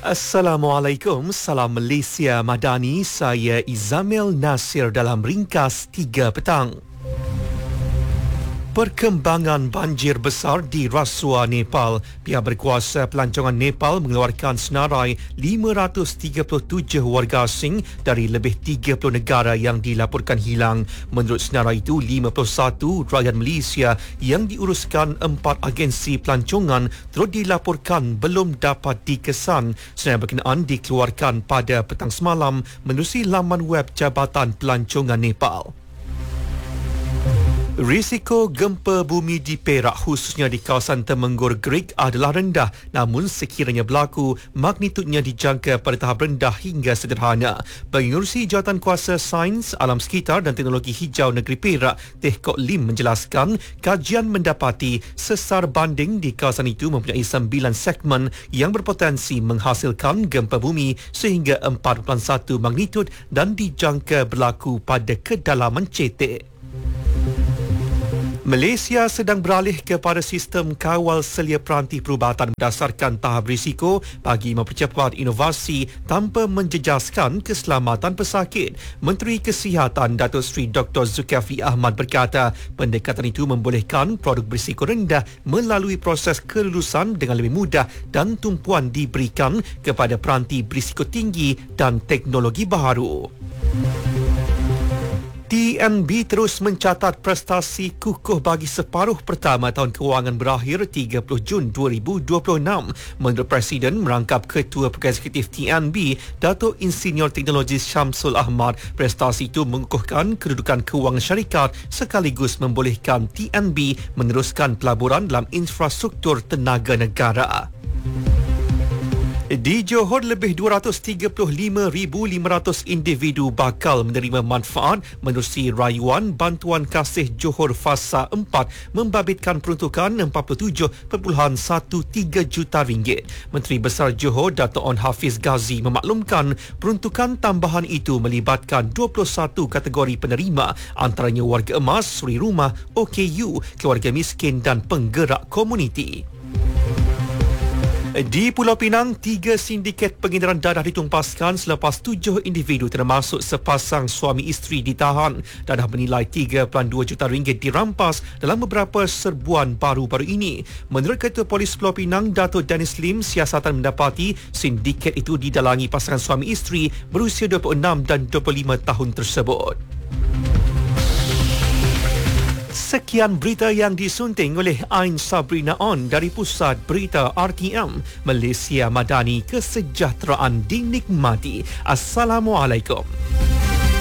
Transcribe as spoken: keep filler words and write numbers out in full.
Assalamualaikum, salam Malaysia Madani, saya Izamil Nasir dalam ringkas tiga petang. Perkembangan banjir besar di Rasua, Nepal. Pihak berkuasa pelancongan Nepal mengeluarkan senarai lima ratus tiga puluh tujuh warga asing dari lebih tiga puluh negara yang dilaporkan hilang. Menurut senarai itu, lima puluh satu rakyat Malaysia yang diuruskan empat agensi pelancongan turut dilaporkan belum dapat dikesan. Senarai berkenaan dikeluarkan pada petang semalam menerusi laman web Jabatan Pelancongan Nepal. Risiko gempa bumi di Perak khususnya di kawasan Temenggur Greek adalah rendah, namun sekiranya berlaku, magnitudnya dijangka pada tahap rendah hingga sederhana. Pengerusi Jawatankuasa Sains, Alam Sekitar dan Teknologi Hijau Negeri Perak, Teh Kok Lim menjelaskan kajian mendapati sesar banding di kawasan itu mempunyai sembilan segmen yang berpotensi menghasilkan gempa bumi sehingga empat perpuluhan satu magnitud dan dijangka berlaku pada kedalaman cetek. Malaysia sedang beralih kepada sistem kawal selia peranti perubatan berdasarkan tahap risiko bagi mempercepat inovasi tanpa menjejaskan keselamatan pesakit. Menteri Kesihatan Datuk Seri Doktor Zulkifli Ahmad berkata, pendekatan itu membolehkan produk berisiko rendah melalui proses kelulusan dengan lebih mudah dan tumpuan diberikan kepada peranti berisiko tinggi dan teknologi baharu. T N B terus mencatat prestasi kukuh bagi separuh pertama tahun kewangan berakhir tiga puluh Jun dua ribu dua puluh enam. Menurut Presiden merangkap Ketua Pegawai Eksekutif T N B, Datuk Insinyur Teknologi Syamsul Ahmad, prestasi itu mengukuhkan kedudukan kewangan syarikat sekaligus membolehkan T N B meneruskan pelaburan dalam infrastruktur tenaga negara. Di Johor, lebih dua ratus tiga puluh lima ribu lima ratus individu bakal menerima manfaat menerusi rayuan Bantuan Kasih Johor Fasa empat membabitkan peruntukan empat puluh tujuh perpuluhan tiga belas juta ringgit. Menteri Besar Johor Dato' On Hafiz Ghazi memaklumkan peruntukan tambahan itu melibatkan dua puluh satu kategori penerima, antaranya warga emas, suri rumah, O K U, keluarga miskin dan penggerak komuniti. Di Pulau Pinang, tiga sindiket pengedaran dadah ditumpaskan selepas tujuh individu termasuk sepasang suami isteri ditahan. Dadah bernilai tiga perpuluhan dua juta ringgit dirampas dalam beberapa serbuan baru-baru ini. Menurut Ketua Polis Pulau Pinang, Datuk Dennis Lim, siasatan mendapati sindiket itu didalangi pasangan suami isteri berusia dua puluh enam dan dua puluh lima tahun tersebut. Sekian berita yang disunting oleh Ain Sabrina On dari Pusat Berita R T M. Malaysia Madani, kesejahteraan dinikmati. Assalamualaikum.